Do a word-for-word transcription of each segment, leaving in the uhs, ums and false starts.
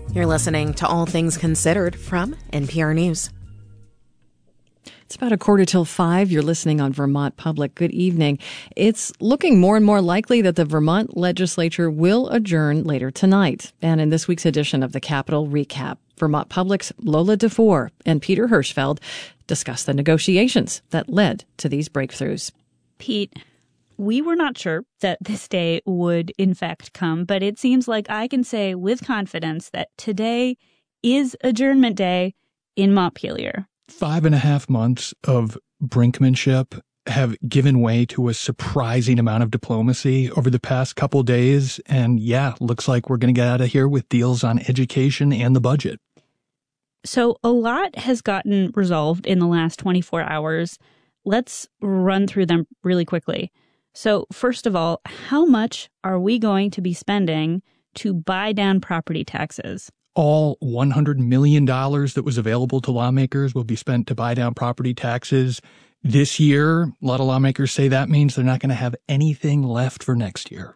You're listening to All Things Considered from N P R News. It's about a quarter till five. You're listening on Vermont Public. Good evening. It's looking more and more likely that the Vermont legislature will adjourn later tonight. And in this week's edition of the Capitol Recap, Vermont Public's Lola DeFore and Peter Hirschfeld discuss the negotiations that led to these breakthroughs. Pete, we were not sure that this day would in fact come, but it seems like I can say with confidence that today is adjournment day in Montpelier. Five and a half months of brinkmanship have given way to a surprising amount of diplomacy over the past couple days. And yeah, looks like we're going to get out of here with deals on education and the budget. So a lot has gotten resolved in the last twenty-four hours. Let's run through them really quickly. So first of all, how much are we going to be spending to buy down property taxes? All one hundred million dollars that was available to lawmakers will be spent to buy down property taxes this year. A lot of lawmakers say that means they're not going to have anything left for next year.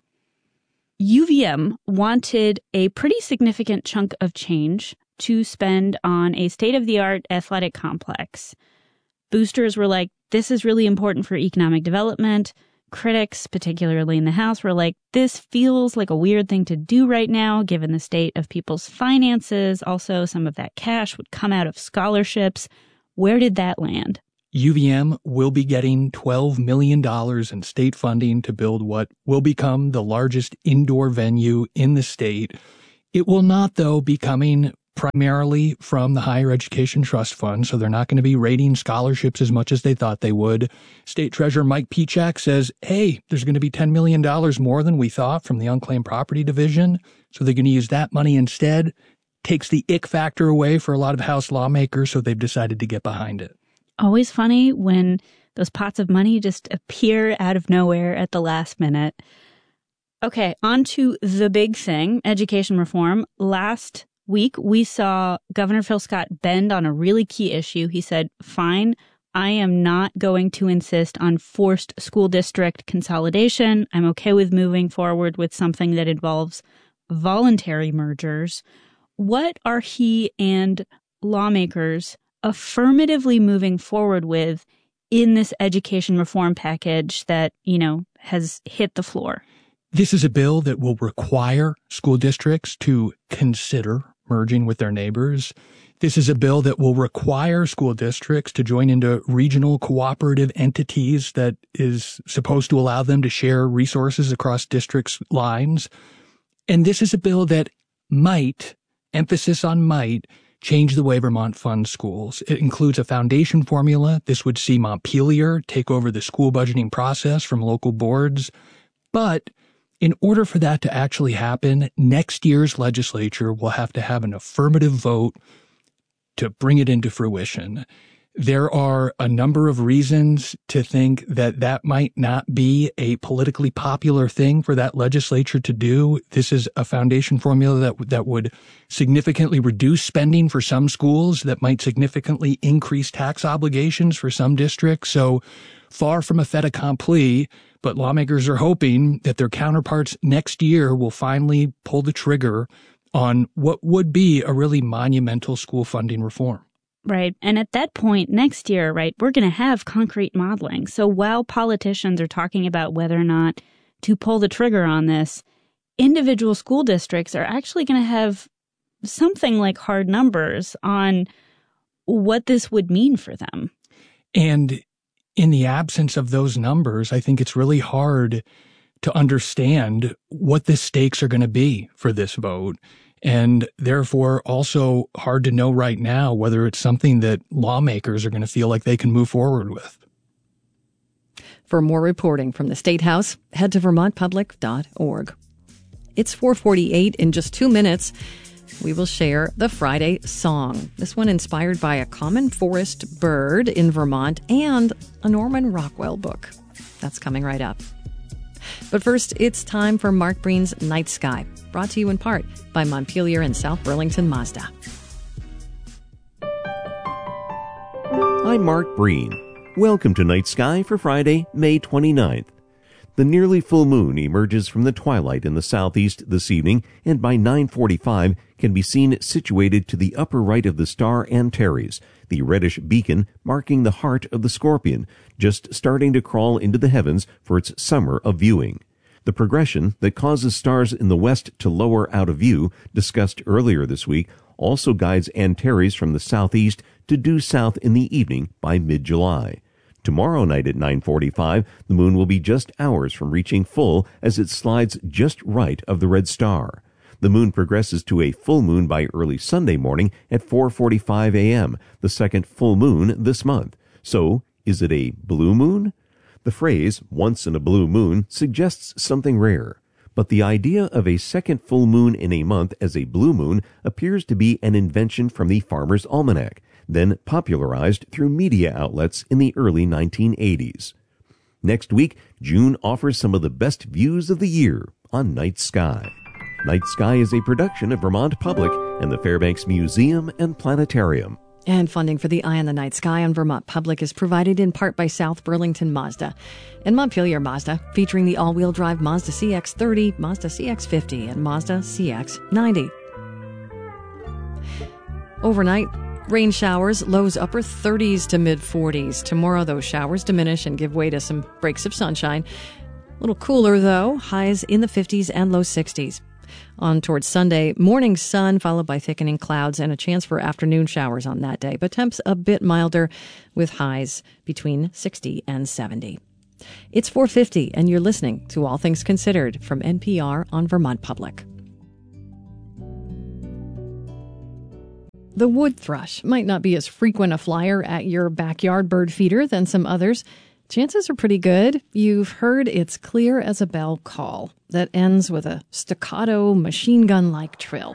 U V M wanted a pretty significant chunk of change to spend on a state-of-the-art athletic complex. Boosters were like, this is really important for economic development. Critics, particularly in the House, were like, this feels like a weird thing to do right now, given the state of people's finances. Also, some of that cash would come out of scholarships. Where did that land? U V M will be getting twelve million dollars in state funding to build what will become the largest indoor venue in the state. It will not, though, be coming primarily from the Higher Education Trust Fund, so they're not going to be rating scholarships as much as they thought they would. State Treasurer Mike Pichak says, hey, there's going to be ten million dollars more than we thought from the Unclaimed Property Division, so they're going to use that money instead. Takes the ick factor away for a lot of House lawmakers, so they've decided to get behind it. Always funny when those pots of money just appear out of nowhere at the last minute. Okay, on to the big thing, education reform. Last week, we saw Governor Phil Scott bend on a really key issue. He said, fine, I am not going to insist on forced school district consolidation. I'm okay with moving forward with something that involves voluntary mergers. What are he and lawmakers affirmatively moving forward with in this education reform package that, you know, has hit the floor? This is a bill that will require school districts to consider merging with their neighbors. This is a bill that will require school districts to join into regional cooperative entities that is supposed to allow them to share resources across districts' lines. And this is a bill that might, emphasis on might, change the way Vermont funds schools. It includes a foundation formula. This would see Montpelier take over the school budgeting process from local boards. But in order for that to actually happen, next year's legislature will have to have an affirmative vote to bring it into fruition. There are a number of reasons to think that that might not be a politically popular thing for that legislature to do. This is a foundation formula that, that would significantly reduce spending for some schools, that might significantly increase tax obligations for some districts. So far from a fait accompli, but lawmakers are hoping that their counterparts next year will finally pull the trigger on what would be a really monumental school funding reform. Right. And at that point next year, right, we're going to have concrete modeling. So while politicians are talking about whether or not to pull the trigger on this, individual school districts are actually going to have something like hard numbers on what this would mean for them. And in the absence of those numbers, I think it's really hard to understand what the stakes are going to be for this vote. And therefore, also hard to know right now whether it's something that lawmakers are going to feel like they can move forward with. For more reporting from the State House, head to vermont public dot org. It's four forty-eight. In just two minutes, we will share the Friday Song. This one inspired by a common forest bird in Vermont and a Norman Rockwell book. That's coming right up. But first, it's time for Mark Breen's Night Sky, brought to you in part by Montpelier and South Burlington Mazda. I'm Mark Breen. Welcome to Night Sky for Friday, May twenty-ninth. The nearly full moon emerges from the twilight in the southeast this evening and by nine forty-five can be seen situated to the upper right of the star Antares, the reddish beacon marking the heart of the Scorpion, just starting to crawl into the heavens for its summer of viewing. The progression that causes stars in the west to lower out of view, discussed earlier this week, also guides Antares from the southeast to due south in the evening by mid-July. Tomorrow night at nine forty-five, the moon will be just hours from reaching full as it slides just right of the red star. The moon progresses to a full moon by early Sunday morning at four forty-five a.m., the second full moon this month. So, is it a blue moon? The phrase, once in a blue moon, suggests something rare. But the idea of a second full moon in a month as a blue moon appears to be an invention from the Farmer's Almanac, then popularized through media outlets in the early nineteen eighties. Next week, June offers some of the best views of the year on Night Sky. Night Sky is a production of Vermont Public and the Fairbanks Museum and Planetarium. And funding for the Eye on the Night Sky on Vermont Public is provided in part by South Burlington Mazda and Montpelier Mazda, featuring the all-wheel drive Mazda C X thirty, Mazda C X fifty, and Mazda C X ninety. Overnight, rain showers, lows upper thirties to mid-forties. Tomorrow, those showers diminish and give way to some breaks of sunshine. A little cooler, though, highs in the fifties and low sixties. On towards Sunday, morning sun followed by thickening clouds and a chance for afternoon showers on that day, but temps a bit milder with highs between sixty and seventy. It's four fifty, and you're listening to All Things Considered from N P R on Vermont Public. The wood thrush might not be as frequent a flyer at your backyard bird feeder than some others. Chances are pretty good you've heard its clear as a bell call that ends with a staccato machine gun-like trill.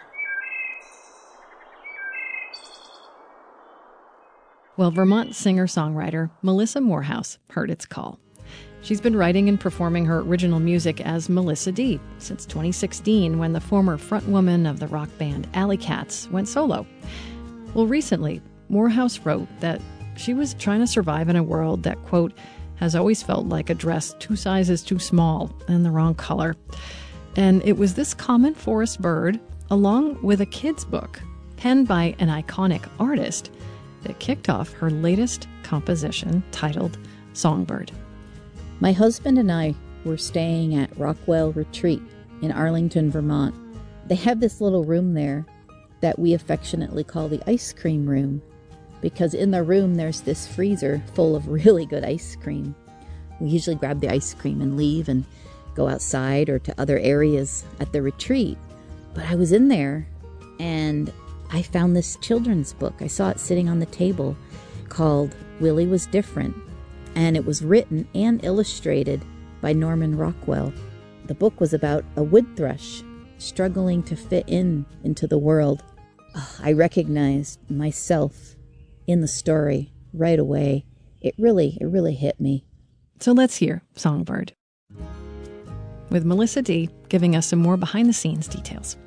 Well, Vermont singer-songwriter Melissa Morehouse heard its call. She's been writing and performing her original music as Melissa D since twenty sixteen, when the former frontwoman of the rock band Alley Cats went solo. Well, recently, Morehouse wrote that she was trying to survive in a world that, quote, has always felt like a dress two sizes too small and the wrong color. And it was this common forest bird, along with a kid's book, penned by an iconic artist, that kicked off her latest composition titled Songbird. My husband and I were staying at Rockwell Retreat in Arlington, Vermont. They have this little room there that we affectionately call the ice cream room, because in the room there's this freezer full of really good ice cream. We usually grab the ice cream and leave and go outside or to other areas at the retreat. But I was in there and I found this children's book. I saw it sitting on the table called Willie Was Different, and it was written and illustrated by Norman Rockwell. The book was about a wood thrush struggling to fit in into the world. Oh, I recognized myself in the story right away. It really, it really hit me. So let's hear Songbird, with Melissa D giving us some more behind-the-scenes details.